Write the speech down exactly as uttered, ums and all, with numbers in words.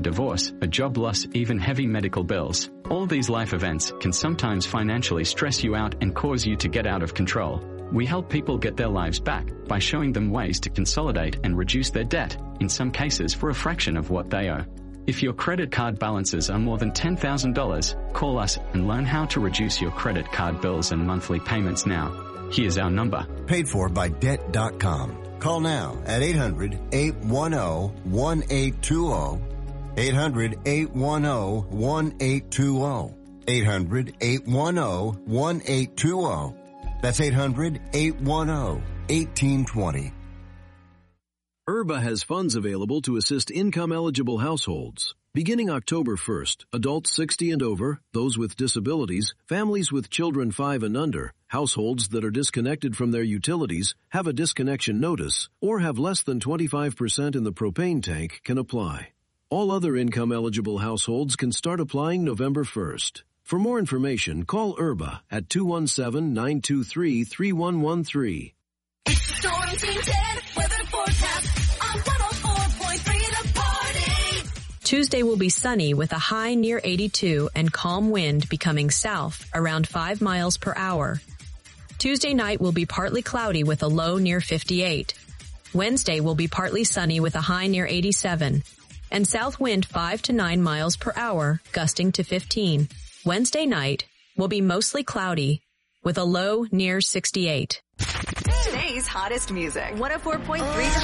divorce, a job loss, even heavy medical bills. All these life events can sometimes financially stress you out and cause you to get out of control. We help people get their lives back by showing them ways to consolidate and reduce their debt, in some cases for a fraction of what they owe. If your credit card balances are more than ten thousand dollars, call us and learn how to reduce your credit card bills and monthly payments now. Here's our number. Paid for by debt dot com. Call now at eight hundred, eight one zero, one eight two zero. eight hundred, eight one zero, one eight two zero. eight hundred, eight one zero, one eight two zero. That's eight hundred, eight one zero, one eight two zero. IRBA has funds available to assist income-eligible households. Beginning October first, adults sixty and over, those with disabilities, families with children five and under, households that are disconnected from their utilities, have a disconnection notice, or have less than twenty-five percent in the propane tank can apply. All other income-eligible households can start applying November first. For more information, call IRBA at two one seven, nine two three, three one one three. It's Storm Team ten weather forecast on one oh four point three The Party. Tuesday will be sunny with a high near eighty-two and calm wind becoming south around five miles per hour. Tuesday night will be partly cloudy with a low near fifty-eight. Wednesday will be partly sunny with a high near eighty-seven. And south wind five to nine miles per hour, gusting to fifteen. Wednesday night will be mostly cloudy with a low near sixty-eight. Today's hottest music. one oh four point three